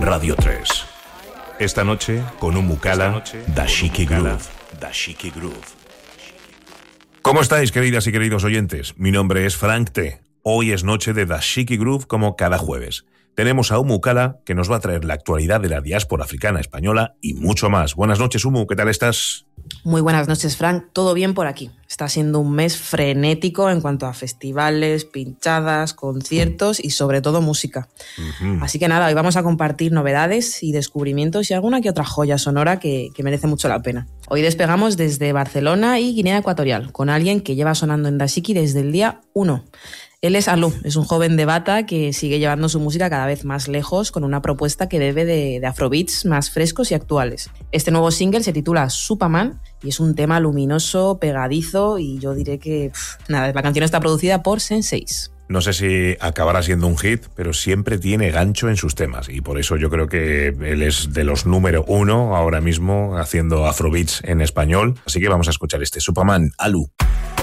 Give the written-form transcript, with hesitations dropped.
Radio 3. Esta noche, con un Mukala, Dashiki Groove. ¿Cómo estáis, queridas y queridos oyentes? Mi nombre es Frank T. Hoy es noche de Dashiki Groove como cada jueves. Tenemos a Umu Kala, que nos va a traer la actualidad de la diáspora africana española y mucho más. Buenas noches, Umu, ¿qué tal estás? Muy buenas noches, Frank. Todo bien por aquí. Está siendo un mes frenético en cuanto a festivales, pinchadas, conciertos y sobre todo música. Así que nada, hoy vamos a compartir novedades y descubrimientos y alguna que otra joya sonora que merece mucho la pena. Hoy despegamos desde Barcelona y Guinea Ecuatorial con alguien que lleva sonando en Dashiki desde el día 1. Él es Alou, es un joven de Bata que sigue llevando su música cada vez más lejos con una propuesta que bebe de afrobeats más frescos y actuales. Este nuevo single se titula Superman y es un tema luminoso, pegadizo y yo diré que, la canción está producida por Senseis. No sé si acabará siendo un hit, pero siempre tiene gancho en sus temas y por eso yo creo que él es de los número 1 ahora mismo haciendo afrobeats en español. Así que vamos a escuchar este Superman, Alou.